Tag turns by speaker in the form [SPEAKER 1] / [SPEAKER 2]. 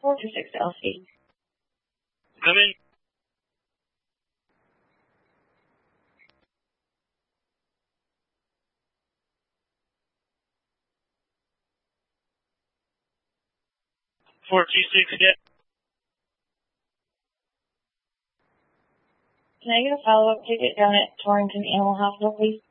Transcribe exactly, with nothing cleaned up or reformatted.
[SPEAKER 1] four two six L C.
[SPEAKER 2] Come in. four two six, yeah.
[SPEAKER 1] Can I get a follow-up ticket down at Torrington Animal Hospital, please?